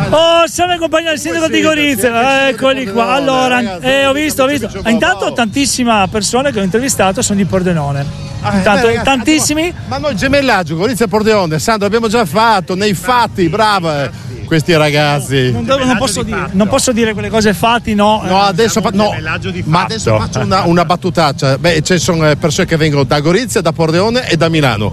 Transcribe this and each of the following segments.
Oh, siamo in compagnia del sindaco di Gorizia. Eccoli qua. Allora, ho visto. Intanto tantissime persone che ho intervistato sono di Pordenone. Intanto, tantissimi. Ma noi gemellaggio, Gorizia e Pordenone, Sandro, abbiamo già fatto, nei fatti, bravo. Questi ragazzi. Non posso dire quelle cose fatti, no. No, adesso ma adesso faccio una battutaccia. Beh, ci sono persone che vengono da Gorizia, da Pordenone e da Milano.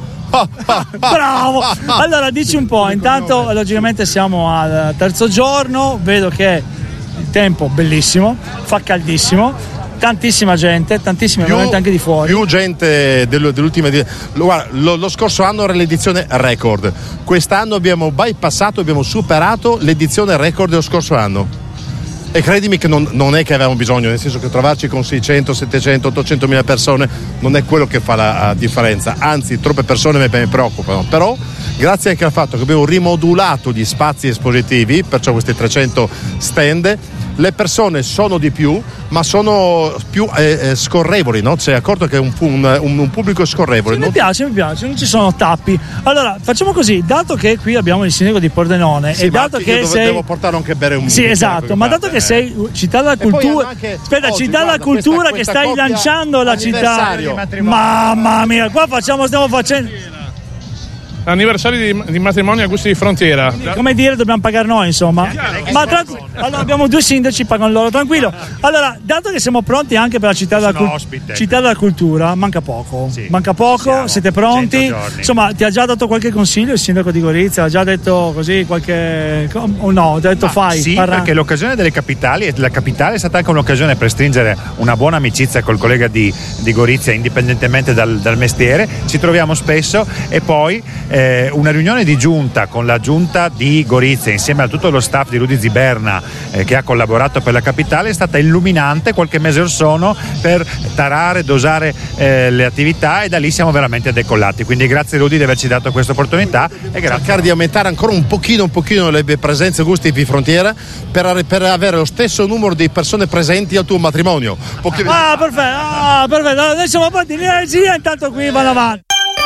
Bravo! Allora dici un po', intanto logicamente siamo al terzo giorno, vedo che il tempo bellissimo, fa caldissimo. Tantissima gente, veramente anche di fuori. Più gente dell'ultima. Guarda, lo scorso anno era l'edizione record. Quest'anno abbiamo bypassato, abbiamo superato l'edizione record dello scorso anno. E credimi che non è che avevamo bisogno, nel senso che trovarci con 600, 700, 800 mila persone non è quello che fa la differenza. Anzi, troppe persone mi preoccupano. Però, grazie anche al fatto che abbiamo rimodulato gli spazi espositivi, perciò questi 300 stand, le persone sono di più, ma sono più scorrevoli, no? Sei accorto che è un pubblico scorrevole. Sì, mi piace, non ci sono tappi. Allora, facciamo così, dato che qui abbiamo il sindaco di Pordenone, sì, e dato che devo portare anche a bere un sì, esatto, ma dato che sei città della cultura, città della cultura che stai lanciando la città. Mamma mia, qua stiamo facendo anniversario di matrimonio a Gusti di Frontiera. Come dire, dobbiamo pagare noi, insomma. Ma allora abbiamo due sindaci, pagano loro, tranquillo. Allora, dato che siamo pronti anche per la città della cultura, manca poco. Siete pronti? Insomma, ti ha già dato qualche consiglio il sindaco di Gorizia? Ha già detto così qualche o no? Ha detto fai. Sì, perché l'occasione delle capitali, la capitale è stata anche un'occasione per stringere una buona amicizia col collega di Gorizia, indipendentemente dal mestiere. Ci troviamo spesso e poi una riunione di giunta con la giunta di Gorizia insieme a tutto lo staff di Rudy Ziberna che ha collaborato per la capitale è stata illuminante qualche mese or sono per tarare, dosare le attività, e da lì siamo veramente decollati. Quindi grazie Rudy di averci dato questa opportunità e grazie. Cercare di aumentare ancora un pochino le presenze Gusti di Frontiera per avere lo stesso numero di persone presenti al tuo matrimonio. Perfetto. Noi siamo pronti, l'energia intanto qui vanno avanti.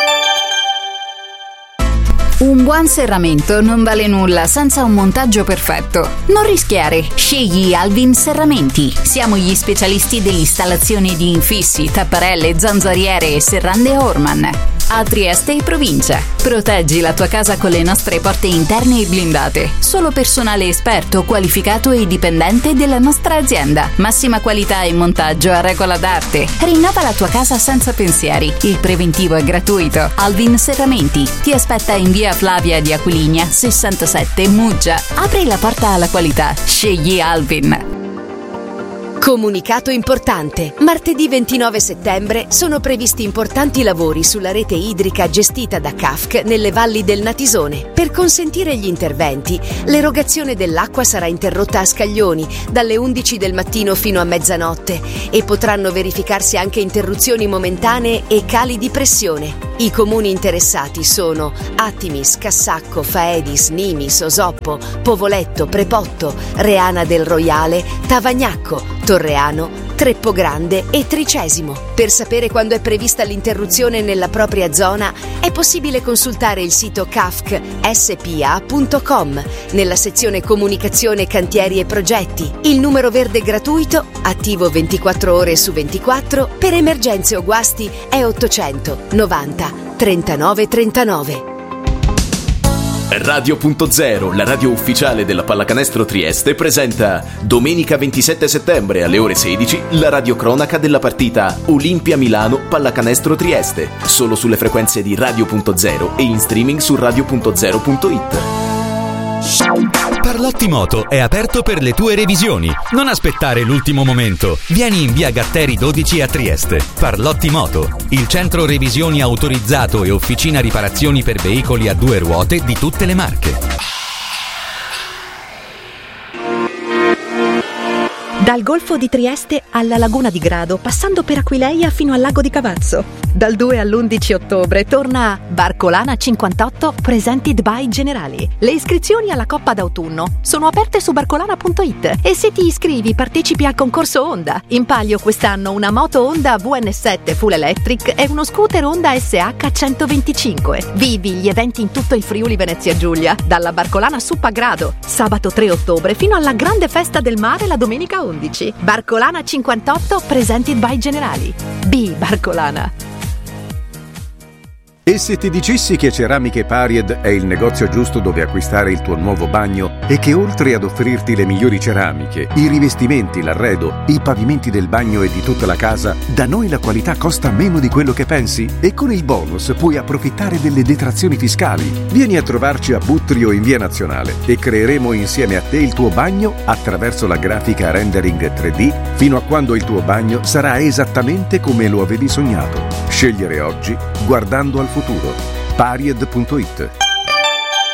Un buon serramento non vale nulla senza un montaggio perfetto. Non rischiare, scegli Alvin Serramenti. Siamo gli specialisti dell'installazione di infissi, tapparelle, zanzariere e serrande Orman. A Trieste e provincia. Proteggi la tua casa con le nostre porte interne e blindate. Solo personale esperto, qualificato e dipendente della nostra azienda. Massima qualità e montaggio a regola d'arte. Rinnova la tua casa senza pensieri. Il preventivo è gratuito. Alvin Serramenti ti aspetta in via Flavia di Aquiligna 67 Muggia. Apri la porta alla qualità. Scegli Alvin. Comunicato importante. Martedì 29 settembre sono previsti importanti lavori sulla rete idrica gestita da CAFC nelle valli del Natisone. Per consentire gli interventi, l'erogazione dell'acqua sarà interrotta a scaglioni dalle 11 del mattino fino a mezzanotte e potranno verificarsi anche interruzioni momentanee e cali di pressione. I comuni interessati sono Attimis, Cassacco, Faedis, Nimis, Osoppo, Povoletto, Prepotto, Reana del Roiale, Tavagnacco, Torreano, Treppo Grande e Tricesimo. Per sapere quando è prevista l'interruzione nella propria zona è possibile consultare il sito cafcspa.com nella sezione Comunicazione, Cantieri e Progetti. Il numero verde gratuito, attivo 24 ore su 24, per emergenze o guasti è 800 90 39 39. Radio.0, la radio ufficiale della Pallacanestro Trieste, presenta domenica 27 settembre alle ore 16 la radiocronaca della partita Olimpia Milano Pallacanestro Trieste, solo sulle frequenze di Radio.0 e in streaming su radio.0.it. Parlotti Moto è aperto per le tue revisioni. Non aspettare l'ultimo momento. Vieni in via Gatteri 12 a Trieste. Parlotti Moto, il centro revisioni autorizzato e officina riparazioni per veicoli a due ruote di tutte le marche. Dal Golfo di Trieste alla Laguna di Grado, passando per Aquileia fino al Lago di Cavazzo. Dal 2 all'11 ottobre torna Barcolana 58 Presented by Generali. Le iscrizioni alla Coppa d'autunno sono aperte su barcolana.it e se ti iscrivi partecipi al concorso Honda. In palio quest'anno una moto Honda VN7 Full Electric e uno scooter Honda SH 125. Vivi gli eventi in tutto il Friuli Venezia Giulia, dalla Barcolana Suppa Grado, sabato 3 ottobre fino alla grande festa del mare la domenica 11. Barcolana 58 Presented by Generali. Barcolana. E se ti dicessi che Ceramiche Paried è il negozio giusto dove acquistare il tuo nuovo bagno e che oltre ad offrirti le migliori ceramiche, i rivestimenti, l'arredo, i pavimenti del bagno e di tutta la casa, da noi la qualità costa meno di quello che pensi? E con il bonus puoi approfittare delle detrazioni fiscali. Vieni a trovarci a Buttrio in Via Nazionale e creeremo insieme a te il tuo bagno attraverso la grafica rendering 3D fino a quando il tuo bagno sarà esattamente come lo avevi sognato. Scegliere oggi guardando al futuro. Paried.it.